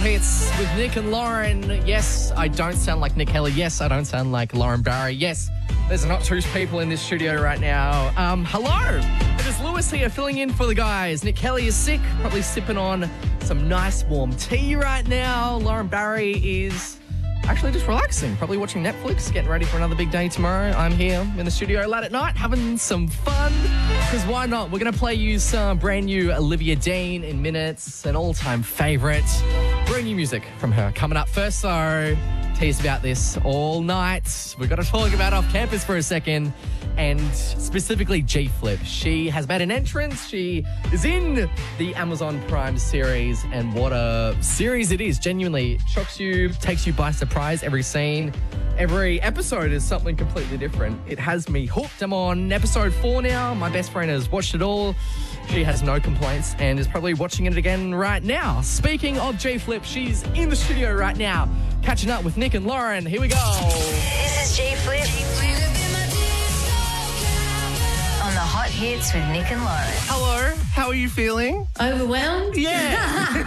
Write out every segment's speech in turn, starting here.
Hot Hits with Nick and Lauren. Yes, I don't sound like Nick Kelly. Yes, I don't sound like Lauren Barry. Yes, there's not two people in this studio right now. Hello, it is Lewis here filling in for the guys. Nick Kelly is sick, probably sipping on some nice warm tea right now. Lauren Barry is actually just relaxing, probably watching Netflix, getting ready for another big day tomorrow. I'm here in the studio late at night having some fun, because why not? We're going to play you some brand new Olivia Dean in minutes, an all-time favourite. Brand new music from her. Coming up first, though, teased about this all night. We've got to talk about Off Campus for a second, and specifically G Flip. She has made an entrance. She is in the Amazon Prime series, and what a series it is. Genuinely shocks you, takes you by surprise. Every scene, every episode is something completely different. It has me hooked. I'm on episode 4 now. My best friend has watched it all. She has no complaints and is probably watching it again right now. Speaking of G Flip, she's in the studio right now, catching up with Nick and Lauren. Here we go. This is G Flip on the Hot Hits with Nick and Lauren. Hello, how are you feeling? Overwhelmed? Yeah.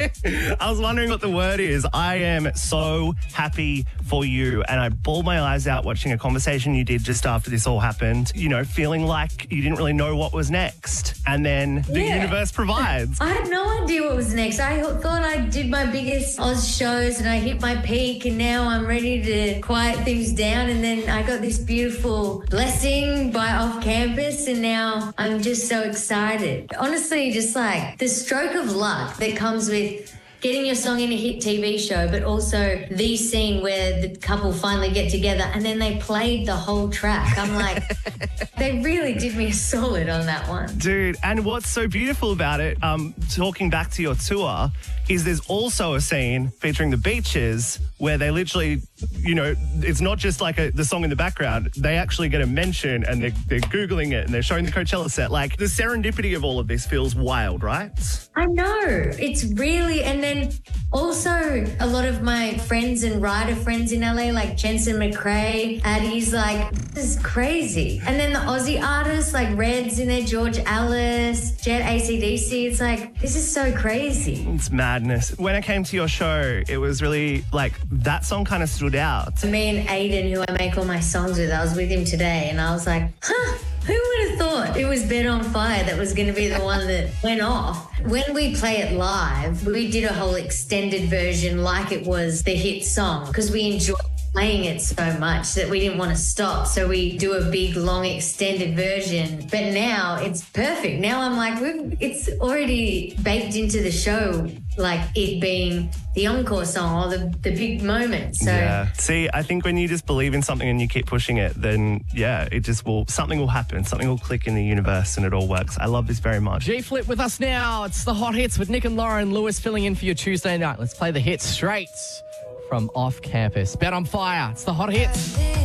I was wondering what the word is. I am so happy for you, and I bawled my eyes out watching a conversation you did just after this all happened, you know, feeling like you didn't really know what was next, and then the universe provides. I had no idea what was next. I thought I did my biggest Oz shows and I hit my peak, and now I'm ready to quiet things down, and then I got this beautiful blessing by Off Campus, and now I'm just so excited. Honestly, just like the stroke of luck that comes with getting your song in a hit TV show, but also the scene where the couple finally get together and then they played the whole track. I'm like, they really did me a solid on that one. Dude, and what's so beautiful about it, talking back to your tour, is there's also a scene featuring the Beaches where they literally, you know, it's not just like the song in the background. They actually get a mention, and they're Googling it and they're showing the Coachella set. Like, the serendipity of all of this feels wild, right? I know. It's really, and then also a lot of my friends and writer friends in LA, like Jensen McRae, Addie's like, this is crazy. And then the Aussie artists like Reds in there, George Alice, Jet AC/DC. It's like, this is so crazy. It's madness. When I came to your show, it was really like that song kind of stood out. Me and Aiden, who I make all my songs with, I was with him today, and I was like, who would have thought it was Bed on Fire that was going to be the one that went off? When we play it live, we did a whole extended version like it was the hit song, because we enjoyed playing it so much that we didn't want to stop. So we do a big, long, extended version. But now it's perfect. Now I'm like, it's already baked into the show, like it being the encore song or the big moment. So yeah. See, I think when you just believe in something and you keep pushing it, then yeah, it just will, something will happen. Something will click in the universe and it all works. I love this very much. G Flip with us now. It's the Hot Hits with Nick and Lauren. Lewis filling in for your Tuesday night. Let's play the hits straight from Off Campus. Bet on Fire. It's the Hot Hits.